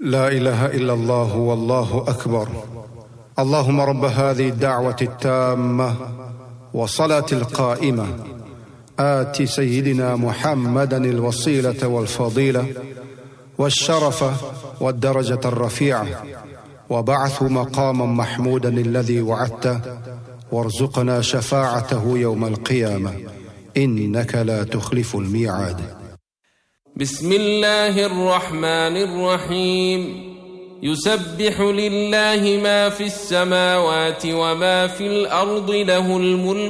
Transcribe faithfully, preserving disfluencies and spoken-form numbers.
لا إله إلا الله والله أكبر. اللهم رب هذه الدعوة التامة والصلاة القائمة آت سيدنا محمدا الوسيلة والفضيلة والشرف والدرجة الرفيعة وبعث مقاما محمودا الذي وعدته وارزقنا شفاعته يوم القيامة إنك لا تخلف الميعاد. بسم الله الرحمن الرحيم. يسبح لله ما في السماوات وما في الأرض له الملك